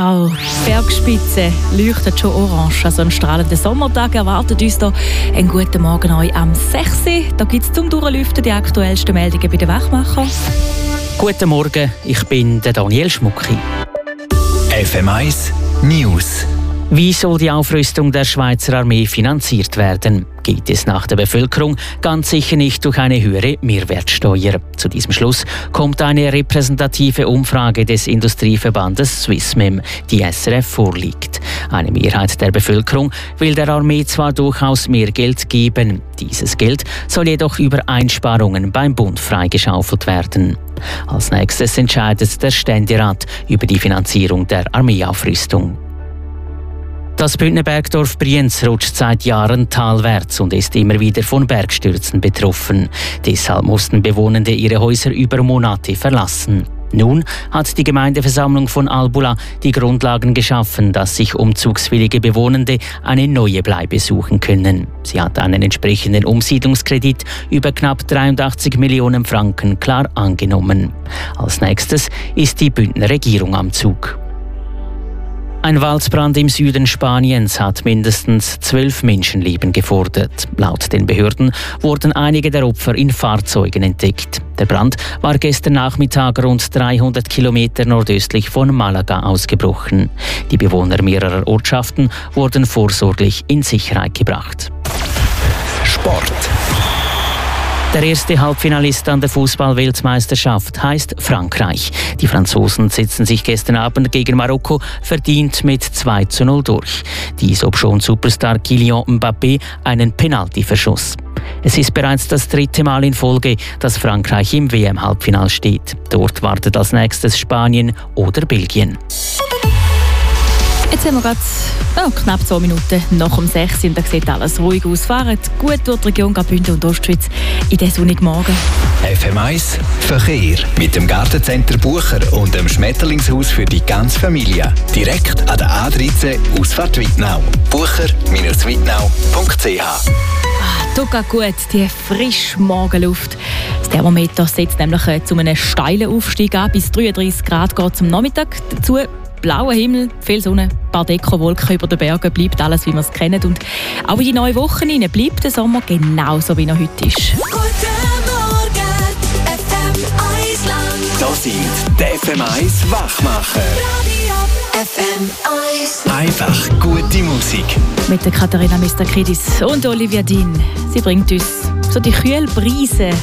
Auch Bergspitze leuchtet schon orange. Also ein strahlender Sommertag erwartet uns hier. Einen guten Morgen euch am 6. Da gibt es zum Durchlüften die aktuellsten Meldungen bei den Wachmachern. Guten Morgen, ich bin der Daniel Schmucki. FM1 News. Wie soll die Aufrüstung der Schweizer Armee finanziert werden? Geht es nach der Bevölkerung ganz sicher nicht durch eine höhere Mehrwertsteuer. Zu diesem Schluss kommt eine repräsentative Umfrage des Industrieverbandes Swissmem, die SRF vorliegt. Eine Mehrheit der Bevölkerung will der Armee zwar durchaus mehr Geld geben, dieses Geld soll jedoch über Einsparungen beim Bund freigeschaufelt werden. Als nächstes entscheidet der Ständerat über die Finanzierung der Armeeaufrüstung. Das Bündner Bergdorf Brienz rutscht seit Jahren talwärts und ist immer wieder von Bergstürzen betroffen. Deshalb mussten Bewohnende ihre Häuser über Monate verlassen. Nun hat die Gemeindeversammlung von Albula die Grundlagen geschaffen, dass sich umzugswillige Bewohnende eine neue Bleibe suchen können. Sie hat einen entsprechenden Umsiedlungskredit über knapp 83 Millionen Franken klar angenommen. Als nächstes ist die Bündner Regierung am Zug. Ein Waldbrand im Süden Spaniens hat mindestens 12 Menschenleben gefordert. Laut den Behörden wurden einige der Opfer in Fahrzeugen entdeckt. Der Brand war gestern Nachmittag rund 300 Kilometer nordöstlich von Malaga ausgebrochen. Die Bewohner mehrerer Ortschaften wurden vorsorglich in Sicherheit gebracht. Sport. Der erste Halbfinalist an der Fußball-Weltmeisterschaft heißt Frankreich. Die Franzosen setzten sich gestern Abend gegen Marokko verdient mit 2:0 durch. Dies obschon Superstar Kylian Mbappé einen Penalty verschoss. Es ist bereits das 3. Mal in Folge, dass Frankreich im WM-Halbfinale steht. Dort wartet als nächstes Spanien oder Belgien. Jetzt haben wir gerade knapp 2 Minuten nach dem 6 und da sieht alles ruhig aus. Fahren gut durch die Region Graubünden und Ostschweiz in diesen sonnigen Morgen. FM1 Verkehr mit dem Gartencenter Bucher und dem Schmetterlingshaus für die ganze Familie. Direkt an der A13 Ausfahrt Wittnau. bucher-wittnau.ch. Tut geht gut, die frische Morgenluft. Das Thermometer setzt nämlich zu einem steilen Aufstieg an. Bis 33 Grad geht es am Nachmittag. Dazu blauer Himmel, viel Sonne, ein paar Dekowolken über den Bergen, bleibt alles, wie wir es kennen. Und auch in die neue Woche hinein bleibt der Sommer genauso, wie er heute ist. Guten Morgen, FM1 Land. Das sind die FM1 Wachmacher. Radio FM1. Einfach gute Musik. Mit der Katharina Mistakidis und Olivia Dean. Sie bringt uns so die kühle Brise